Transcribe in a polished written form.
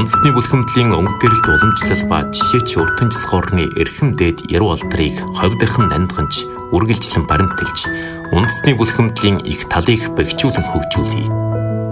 Үндэсний бүлхэмдлийн өнгө гэрэлт уламжлал ба жишээч өртөнжс хорны эрхэм дээд яруу алдрыг ховдохон нандганж үргэлжлэн баримтэлж үндэсний бүлхэмдлийн их талыг бэхжүүлэн хөгжүүлье.